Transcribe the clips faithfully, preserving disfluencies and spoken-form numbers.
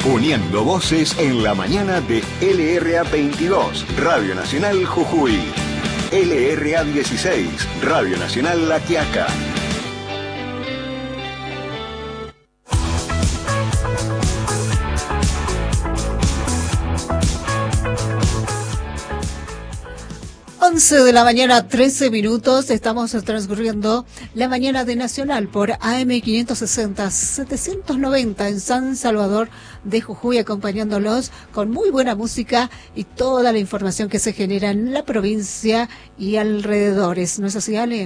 Uniendo voces en la mañana de L R A veintidós, Radio Nacional Jujuy. L R A dieciséis, Radio Nacional La Quiaca. once de la mañana, trece minutos, estamos transcurriendo la mañana de Nacional por A M quinientos sesenta, setecientos noventa en San Salvador de Jujuy, acompañándolos con muy buena música y toda la información que se genera en la provincia y alrededores. ¿No es así, Ale?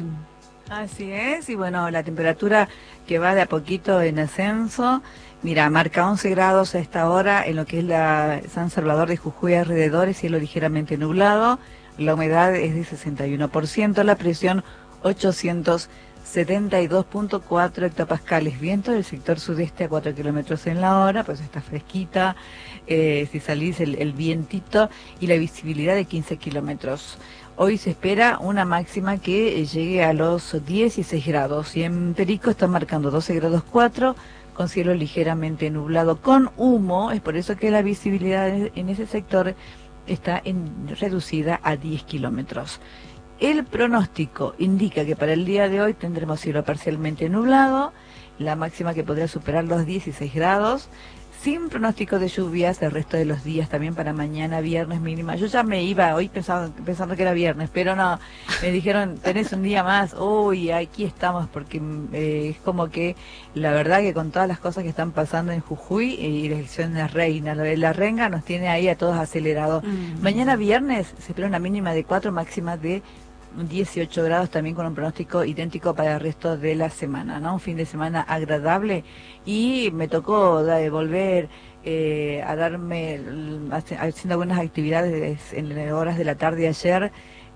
Así es, y bueno, la temperatura que va de a poquito en ascenso. Mira, marca once grados a esta hora en lo que es la San Salvador de Jujuy alrededores, cielo ligeramente nublado. La humedad es de sesenta y uno por ciento, la presión ochocientos setenta y dos punto cuatro hectopascales, viento del sector sudeste a cuatro kilómetros en la hora, pues está fresquita, eh, si salís el, el vientito, y la visibilidad de quince kilómetros. Hoy se espera una máxima que llegue a los dieciséis grados, y en Perico están marcando doce grados cuatro, con cielo ligeramente nublado, con humo, es por eso que la visibilidad en ese sector está en, reducida a diez kilómetros. El pronóstico indica que para el día de hoy tendremos cielo parcialmente nublado, la máxima que podrá superar los dieciséis grados, sin pronóstico de lluvias el resto de los días, también para mañana, viernes mínima. Yo ya me iba hoy pensando, pensando que era viernes, pero no, me dijeron, tenés un día más, uy, aquí estamos, porque eh, es como que, la verdad que con todas las cosas que están pasando en Jujuy y la elección de Reina, lo de la renga nos tiene ahí a todos acelerados. Mm. Mañana viernes se espera una mínima de cuatro, máxima de dieciocho grados, también con un pronóstico idéntico para el resto de la semana, ¿no? Un fin de semana agradable, y me tocó de volver eh, a darme, haciendo algunas actividades en horas de la tarde ayer,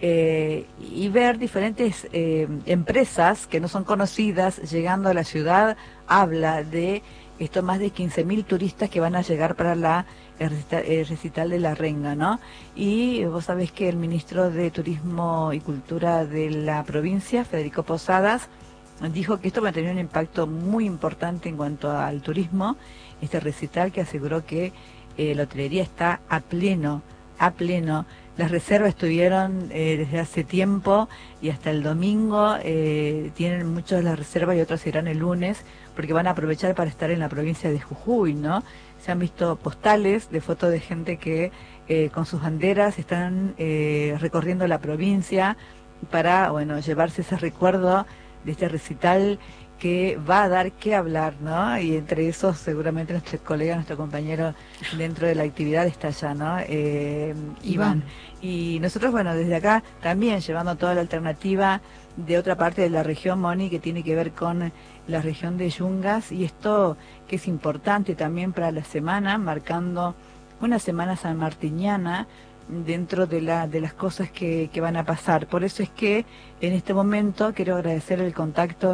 eh, y ver diferentes eh, empresas que no son conocidas llegando a la ciudad. Habla de esto, más de quince mil turistas que van a llegar para la el recital, el recital de la renga, ¿no? Y vos sabés que el ministro de Turismo y Cultura de la provincia, Federico Posadas, dijo que esto va a tener un impacto muy importante en cuanto al turismo, este recital, que aseguró que eh, la hotelería está a pleno, a pleno. Las reservas estuvieron eh, desde hace tiempo y hasta el domingo, eh, tienen muchas de las reservas y otras irán el lunes, porque van a aprovechar para estar en la provincia de Jujuy, ¿no? Se han visto postales de fotos de gente que eh, con sus banderas están eh, recorriendo la provincia para, bueno, llevarse ese recuerdo de este recital que va a dar qué hablar, ¿no? Y entre esos seguramente nuestro colega, nuestro compañero dentro de la actividad está allá, ¿no? Eh, Iván. Y nosotros, bueno, desde acá también llevando toda la alternativa de otra parte de la región, Moni, que tiene que ver con la región de Yungas, y esto que es importante también para la semana, marcando una semana sanmartiniana dentro de la de las cosas que, que van a pasar. Por eso es que en este momento quiero agradecer el contacto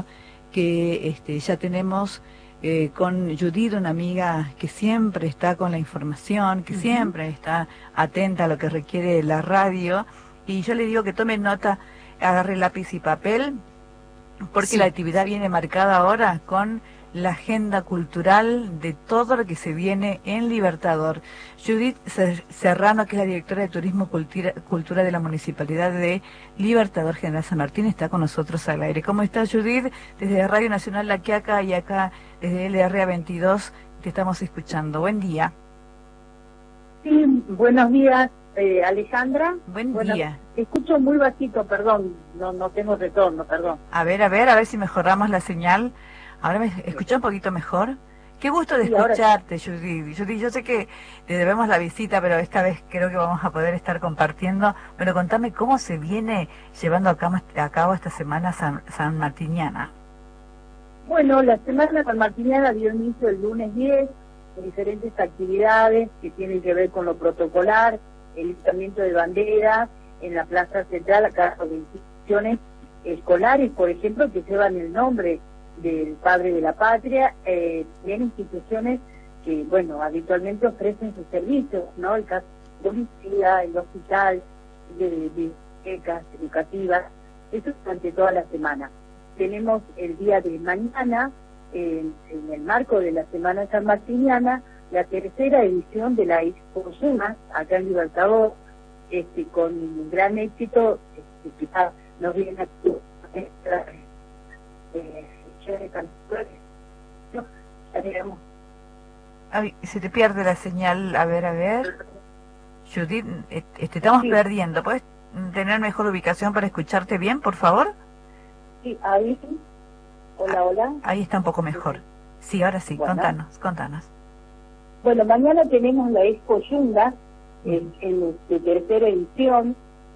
que este, ya tenemos eh, con Judith, una amiga que siempre está con la información, que uh-huh. siempre está atenta a lo que requiere la radio, y yo le digo que tome nota, agarre lápiz y papel, porque sí. La actividad viene marcada ahora con la agenda cultural de todo lo que se viene en Libertador. Judith Serrano, que es la directora de Turismo Cultura, Cultura de la Municipalidad de Libertador General San Martín, está con nosotros al aire. ¿Cómo estás, Judith? Desde Radio Nacional La Quiaca y acá desde L R A veintidós te estamos escuchando. Buen día. Sí, buenos días, eh, Alejandra. Buen bueno, día. Escucho muy bajito, perdón, no no tengo retorno, perdón. A ver, a ver, a ver si mejoramos la señal. Ahora me escucha un poquito mejor. Qué gusto de sí, escucharte, sí. Judith. Judith, yo sé que te debemos la visita, pero esta vez creo que vamos a poder estar compartiendo. Pero contame cómo se viene llevando a cabo, a cabo esta semana san, sanmartiniana. Bueno, la semana sanmartiniana dio inicio el lunes diez, con diferentes actividades que tienen que ver con lo protocolar, el izamiento de banderas en la Plaza Central, a cargo de instituciones escolares, por ejemplo, que llevan el nombre del padre de la patria, eh, bien instituciones que, bueno, habitualmente ofrecen sus servicios, ¿no? El caso de policía, el hospital, de bibliotecas educativas, eso durante toda la semana. Tenemos el día de mañana, eh, en el marco de la Semana Sanmartiniana, la tercera edición de la Expo Yuma, acá en Libertador, este, con gran éxito, este, quizás nos viene a esta eh, de cantores, no, ya digamos. Ay, se te pierde la señal, a ver, a ver. Judith, eh, te estamos sí. perdiendo. ¿Puedes tener mejor ubicación para escucharte bien, por favor? Sí, ahí. Hola, hola. Ahí está un poco mejor. Sí, ahora sí, bueno. contanos, contanos. Bueno, mañana tenemos la Expo Yunga en, en su tercera edición,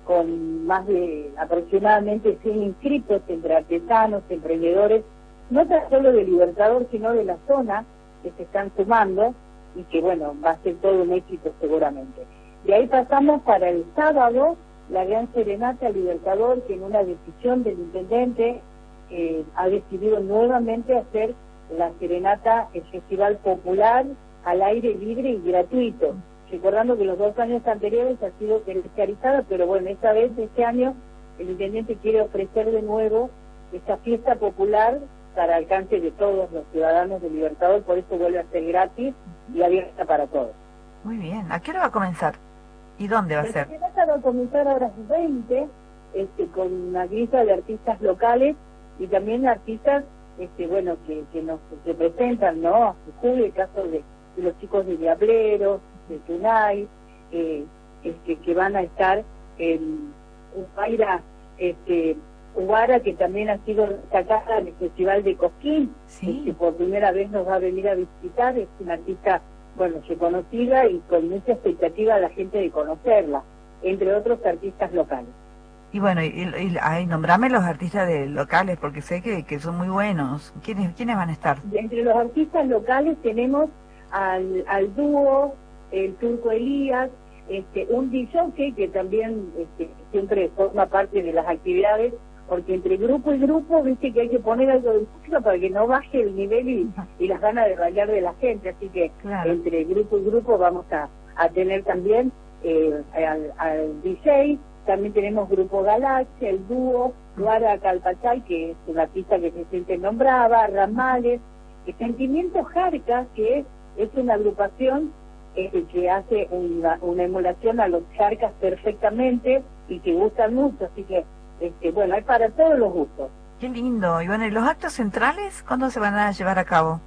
con más de aproximadamente cien inscritos entre artesanos, emprendedores, no tan solo de Libertador, sino de la zona, que se están sumando, y que bueno, va a ser todo un éxito seguramente. De ahí pasamos para el sábado, la gran serenata Libertador, que en una decisión del intendente eh, ha decidido nuevamente hacer la serenata, el festival popular al aire libre y gratuito, recordando que los dos años anteriores ha sido terciarizada, pero bueno, esta vez, este año, el intendente quiere ofrecer de nuevo esta fiesta popular para alcance de todos los ciudadanos de Libertador, por eso vuelve a ser gratis y abierta para todos. Muy bien, ¿a qué hora va a comenzar? ¿Y dónde va a ser? La serenata va a comenzar a las veinte, este, con una grilla de artistas locales y también artistas, este, bueno, que, que nos representan, ¿no? A Jujuy, el caso de, de los chicos de Diableros, de Tunay, eh, este, que van a estar en Upaira, este, Uguara, que también ha sido destacada en el Festival de Cosquín, sí. que por primera vez nos va a venir a visitar, es una artista, bueno, reconocida y con mucha expectativa a la gente de conocerla, entre otros artistas locales. Y bueno, y, y, ay, nombrame los artistas de locales, porque sé que, que son muy buenos. ¿Quiénes, ¿Quiénes van a estar? Entre los artistas locales tenemos al, al dúo, el Turco Elías, este, un D J que también este, siempre forma parte de las actividades, porque entre grupo y grupo, viste que hay que poner algo de música para que no baje el nivel y, y las ganas de bailar de la gente, así que claro, entre grupo y grupo vamos a, a tener también eh, al, al D J, también tenemos Grupo Galaxia, el dúo, Guara Calpachay, que es una artista que se siente nombraba, Ramales, y Sentimientos Jarcas, que es, es una agrupación eh, que hace una, una emulación a los charcas perfectamente y que gustan mucho, así que Este, bueno, hay para todos los gustos. Qué lindo. Y bueno, ¿y los actos centrales cuándo se van a llevar a cabo?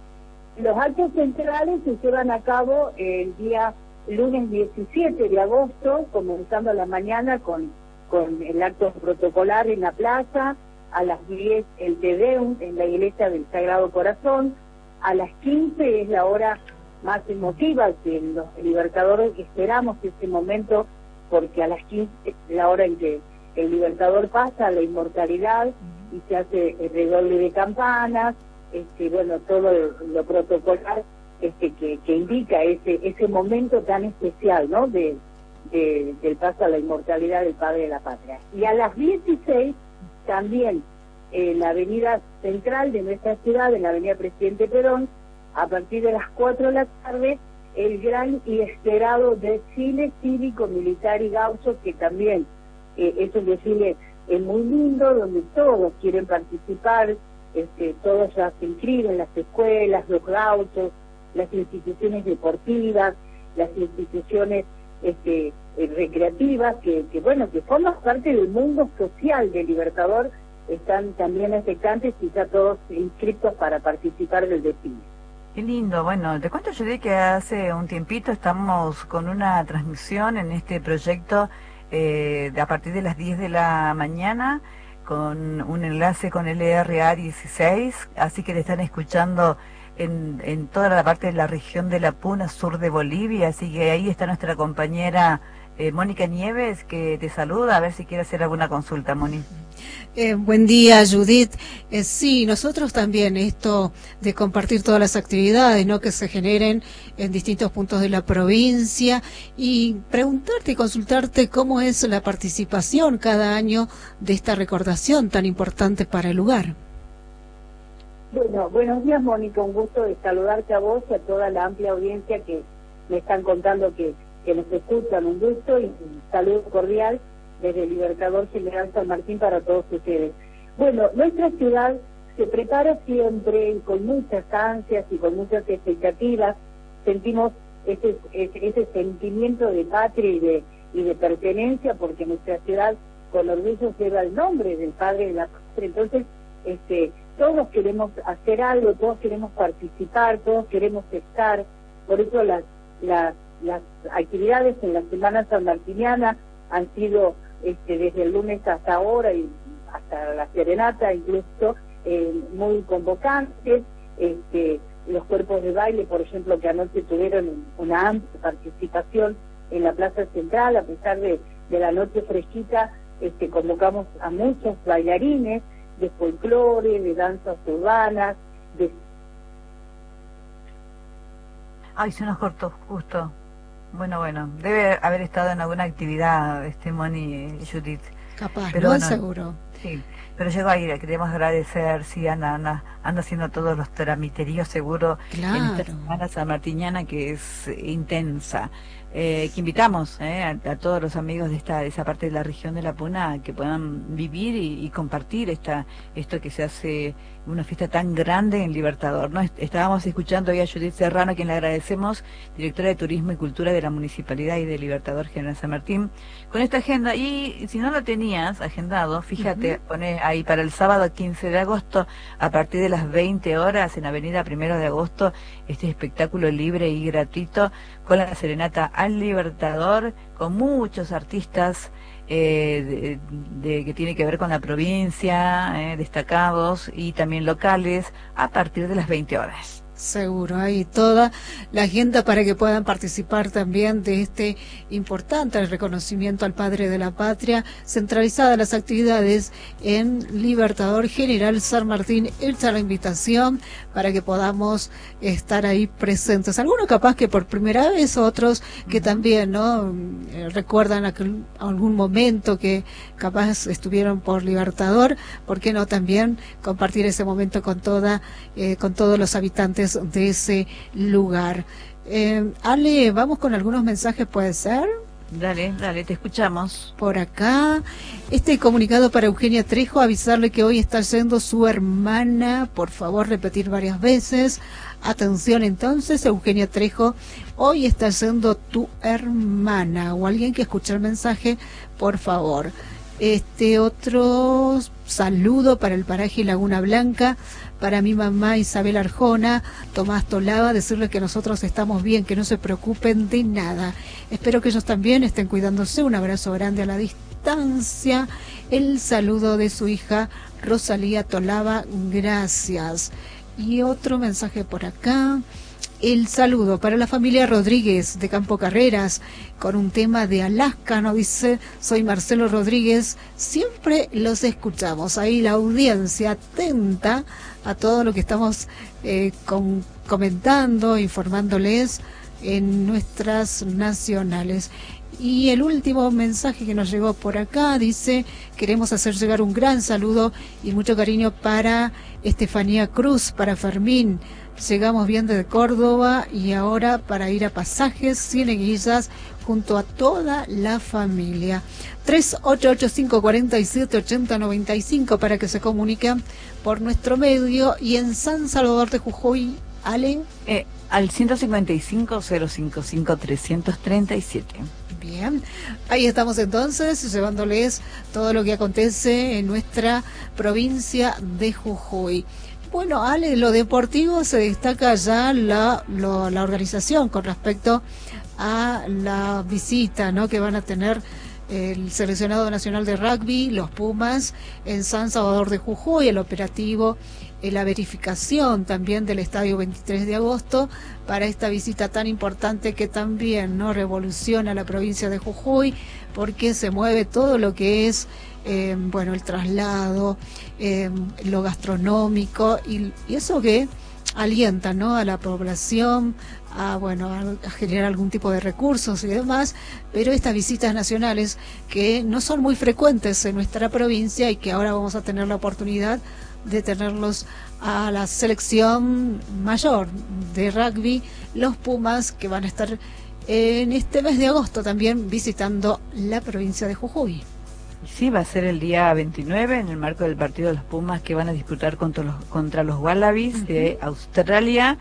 Los actos centrales se llevan a cabo el día lunes diecisiete de agosto, comenzando a la mañana con, con el acto protocolar en la plaza, a las diez el Te Deum en la iglesia del Sagrado Corazón, a las quince es la hora más emotiva que los libertadores esperamos ese momento, porque a las quince es la hora en que el Libertador pasa a la inmortalidad y se hace el redoble de campanas, este, bueno, todo lo protocolar este, que, que indica ese ese momento tan especial, ¿no? De, de, del paso a la inmortalidad del Padre de la Patria. Y a las dieciséis, también en la avenida central de nuestra ciudad, en la avenida Presidente Perón, a partir de las cuatro de la tarde, el gran y esperado desfile cívico, militar y gaucho, que también Eh, es un desfile eh, muy lindo, donde todos quieren participar, este, todos ya se inscriben, las escuelas, los gauchos, las instituciones deportivas, las instituciones este, eh, recreativas, que, que bueno, que forman parte del mundo social de Libertador, están también expectantes y ya todos inscritos para participar del desfile. Qué lindo. Bueno, te cuento, Judy, que hace un tiempito estamos con una transmisión en este proyecto Eh, de a partir de las diez de la mañana, con un enlace con el L R A dieciséis, así que le están escuchando en, en toda la parte de la región de la Puna, sur de Bolivia, así que ahí está nuestra compañera eh, Mónica Nieves, que te saluda, a ver si quiere hacer alguna consulta, Moni. Eh, buen día, Judith. Eh, sí, nosotros también, esto de compartir todas las actividades, ¿no?, que se generen en distintos puntos de la provincia, y preguntarte y consultarte cómo es la participación cada año de esta recordación tan importante para el lugar. Bueno, buenos días, Mónica, un gusto de saludarte a vos y a toda la amplia audiencia que me están contando que, que nos escuchan, un gusto y un saludo cordial desde el Libertador General San Martín para todos ustedes. Bueno, nuestra ciudad se prepara siempre con muchas ansias y con muchas expectativas sentimos ese, ese, ese sentimiento de patria y de, y de pertenencia, porque nuestra ciudad con orgullo lleva el nombre del padre de la patria. Entonces, este, todos queremos hacer algo, todos queremos participar, todos queremos estar. Por eso las, las, las actividades en la Semana Sanmartiniana han sido este, desde el lunes hasta ahora y hasta la serenata incluso eh, muy convocantes. Este, los cuerpos de baile, por ejemplo, que anoche tuvieron una amplia participación en la Plaza Central, a pesar de, de la noche fresquita, este, convocamos a muchos bailarines de folclore, de danzas urbanas, de... Ay, se nos cortó, justo. Bueno, bueno, debe haber estado en alguna actividad, este Moni, Judith. Capaz, pero no bueno, seguro. Sí, pero llegó a ir, queremos agradecer, sí, Ana, Ana anda haciendo todos los tramiteríos seguro Claro. en esta semana sanmartiniana que es intensa. Eh, que invitamos eh, a, a todos los amigos de esta de esa parte de la región de la Puna que puedan vivir y, y compartir esta esto que se hace una fiesta tan grande en Libertador, ¿no? Estábamos escuchando hoy a Judith Serrano, a quien le agradecemos, directora de Turismo y Cultura de la Municipalidad y de Libertador General San Martín, con esta agenda. Y si no lo tenías agendado, fíjate, uh-huh. pone ahí para el sábado quince de agosto, a partir de las veinte horas, en Avenida Primero de Agosto, este espectáculo libre y gratuito con la serenata al Libertador, con muchos artistas eh, de, de, que tiene que ver con la provincia, eh, destacados y también locales, a partir de las veinte horas. Seguro, hay toda la agenda para que puedan participar también de este importante reconocimiento al Padre de la Patria, centralizadas las actividades en Libertador General San Martín. Hecha la invitación para que podamos estar ahí presentes. Algunos capaz que por primera vez, otros que también, ¿no? Eh, recuerdan aquel, algún momento que capaz estuvieron por Libertador, ¿por qué no también compartir ese momento con toda, eh, con todos los habitantes de ese lugar? Eh, Ale, vamos con algunos mensajes, ¿puede ser? Dale, dale, te escuchamos. Por acá, este comunicado para Eugenia Trejo, avisarle que hoy está yendo su hermana, por favor repetir varias veces. Atención entonces, Eugenia Trejo, hoy está yendo tu hermana, o alguien que escuche el mensaje, por favor. Este otro saludo para el paraje Laguna Blanca, para mi mamá Isabel Arjona, Tomás Tolaba, decirles que nosotros estamos bien, que no se preocupen de nada. Espero que ellos también estén cuidándose. Un abrazo grande a la distancia. El saludo de su hija Rosalía Tolaba, gracias. Y otro mensaje por acá. El saludo para la familia Rodríguez de Campo Carreras con un tema de Alaska, nos dice, soy Marcelo Rodríguez, siempre los escuchamos, ahí la audiencia atenta a todo lo que estamos eh, con, comentando, informándoles en nuestras nacionales. Y el último mensaje que nos llegó por acá dice, queremos hacer llegar un gran saludo y mucho cariño para Estefanía Cruz, para Fermín. Llegamos bien desde Córdoba y ahora para ir a Pasajes Cieneguillas junto a toda la familia. tres ocho ocho cinco cuatro siete ocho cero nueve cinco para que se comuniquen por nuestro medio. Y en San Salvador de Jujuy, Ale, eh, al ciento cincuenta y cinco, cero cincuenta y cinco, trescientos treinta y siete. Bien, ahí estamos entonces llevándoles todo lo que acontece en nuestra provincia de Jujuy. Bueno, Ale, lo deportivo se destaca ya la, lo, la organización con respecto a la visita, ¿no?, que van a tener el seleccionado nacional de rugby, los Pumas, en San Salvador de Jujuy, el operativo, eh, la verificación también del estadio veintitrés de agosto para esta visita tan importante que también no revoluciona la provincia de Jujuy, porque se mueve todo lo que es eh, bueno, el traslado, eh, lo gastronómico y, y eso que alienta, ¿no?, a la población a bueno a, a generar algún tipo de recursos y demás, pero estas visitas nacionales que no son muy frecuentes en nuestra provincia y que ahora vamos a tener la oportunidad de tenerlos a la selección mayor de rugby, los Pumas, que van a estar en este mes de agosto también visitando la provincia de Jujuy. Sí, va a ser el día veintinueve en el marco del partido de los Pumas que van a disputar contra los, contra los Wallabies uh-huh. de Australia.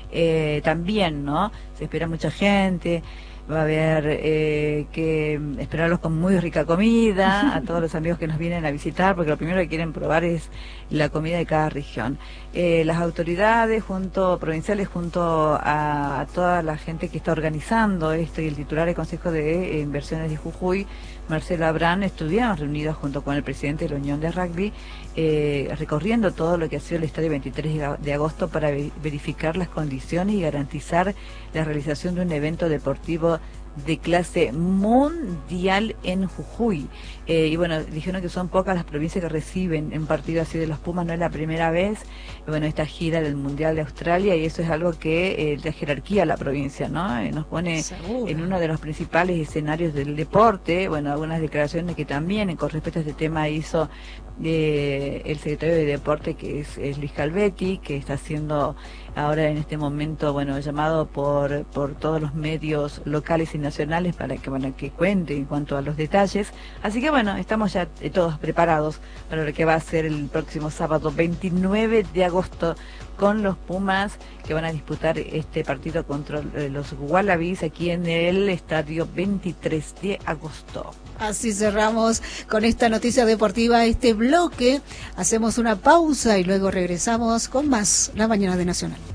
eh, también, ¿no? Se espera mucha gente. Va a haber eh, que esperarlos con muy rica comida, a todos los amigos que nos vienen a visitar, porque lo primero que quieren probar es la comida de cada región. Eh, las autoridades junto provinciales, junto a, a toda la gente que está organizando esto y el titular del Consejo de eh, Inversiones de Jujuy, Marcelo Abrán, estuvieron reunidos junto con el presidente de la Unión de Rugby, eh, recorriendo todo lo que ha sido el estadio veintitrés de agosto para verificar las condiciones y garantizar la realización de un evento deportivo de clase mundial en Jujuy. Eh, y bueno, dijeron que son pocas las provincias que reciben un partido así de los Pumas, no es la primera vez. Bueno, esta gira del Mundial de Australia, y eso es algo que eh, la jerarquía de la provincia, ¿no? Eh, nos pone Seguro. en uno de los principales escenarios del deporte. Bueno, algunas declaraciones que también con respecto a este tema hizo eh, el secretario de Deporte, que es, es Luis Calvetti, que está haciendo ahora en este momento, bueno, llamado por por todos los medios locales y nacionales para que, bueno, que cuente en cuanto a los detalles. Así que bueno, estamos ya eh, todos preparados para lo que va a ser el próximo sábado veintinueve de agosto con los Pumas, que van a disputar este partido contra eh, los Wallabies aquí en el estadio veintitrés de agosto. Así cerramos con esta noticia deportiva este bloque. Hacemos una pausa y luego regresamos con más La Mañana de Nacional.